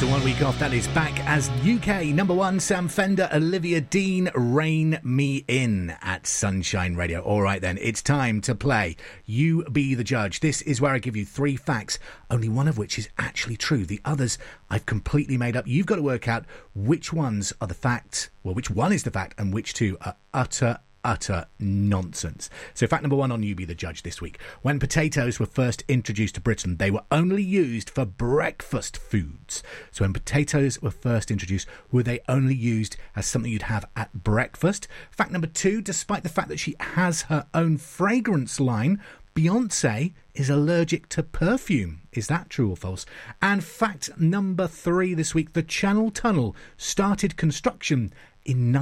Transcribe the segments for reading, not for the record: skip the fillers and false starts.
After 1 week off, that is back as UK number one, Sam Fender, Olivia Dean, Rein Me In at Sunshine Radio. All right then, it's time to play You Be the Judge. This is where I give you 3 facts, only one of which is actually true. The others I've completely made up. You've got to work out which ones are the facts, well, which one is the fact and which 2 are utter nonsense. So fact number 1 on You Be the Judge this week. When potatoes were first introduced to Britain, they were only used for breakfast foods. So when potatoes were first introduced, were they only used as something you'd have at breakfast? Fact number 2, despite the fact that she has her own fragrance line, Beyonce is allergic to perfume. Is that true or false? And fact number 3 this week, the Channel Tunnel started construction in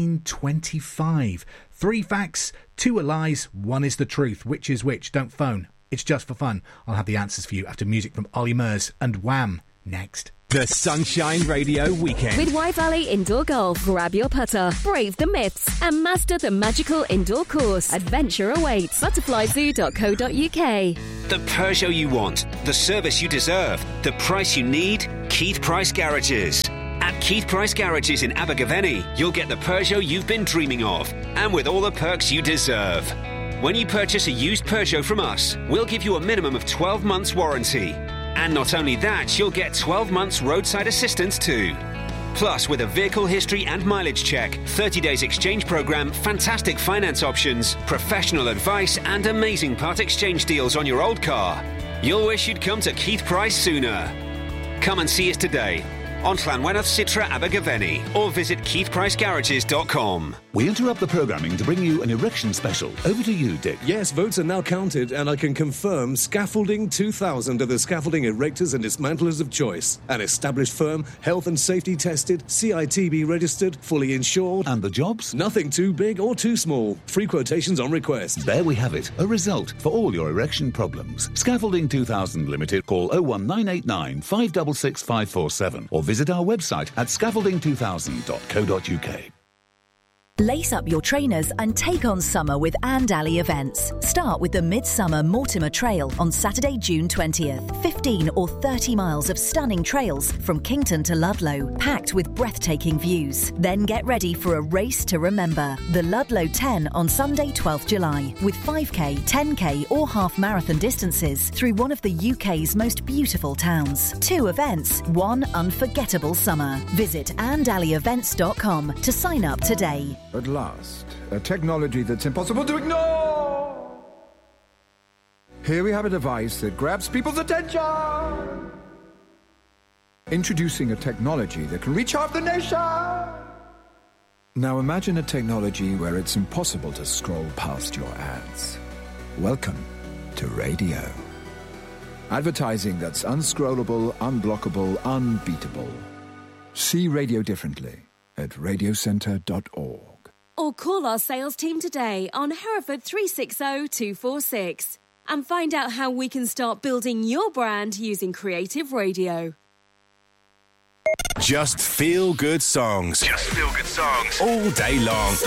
1925. 3 facts, 2 are lies, 1 is the truth. Which is which? Don't phone. It's just for fun. I'll have the answers for you after music from Ollie Murs and Wham next. The Sunshine Radio Weekend. With White Valley Indoor Golf, grab your putter, brave the myths, and master the magical indoor course. Adventure awaits. Butterflyzoo.co.uk. The Peugeot you want, the service you deserve, the price you need, Keith Price Garages. At Keith Price Garages in Abergavenny, you'll get the Peugeot you've been dreaming of, and with all the perks you deserve. When you purchase a used Peugeot from us, we'll give you a minimum of 12 months warranty. And not only that, you'll get 12 months roadside assistance too. Plus, with a vehicle history and mileage check, 30 days exchange programme, fantastic finance options, professional advice and amazing part exchange deals on your old car. You'll wish you'd come to Keith Price sooner. Come and see us today on Llanwennoedd Citra Abergavenny or visit keithpricegarages.com. We interrupt the programming to bring you an erection special. Over to you, Dick. Yes, votes are now counted, and I can confirm Scaffolding 2000 are the scaffolding erectors and dismantlers of choice. An established firm, health and safety tested, CITB registered, fully insured. And the jobs? Nothing too big or too small. Free quotations on request. There we have it. A result for all your erection problems. Scaffolding 2000 Limited. Call 01989 566 547 or visit our website at scaffolding2000.co.uk. Lace up your trainers and take on summer with Andally Events. Start with the Midsummer Mortimer Trail on Saturday, June 20th. 15 or 30 miles of stunning trails from Kington to Ludlow, packed with breathtaking views. Then get ready for a race to remember. The Ludlow 10 on Sunday, 12th July, with 5k, 10k or half marathon distances through one of the UK's most beautiful towns. 2 events, 1 unforgettable summer. Visit andallyevents.com to sign up today. At last, a technology that's impossible to ignore. Here we have a device that grabs people's attention. Introducing a technology that can reach half the nation. Now imagine a technology where it's impossible to scroll past your ads. Welcome to radio. Advertising that's unscrollable, unblockable, unbeatable. See radio differently at radiocentre.org. Or call our sales team today on Hereford 360 246 and find out how we can start building your brand using creative radio. Just feel good songs. Just feel good songs. All day long.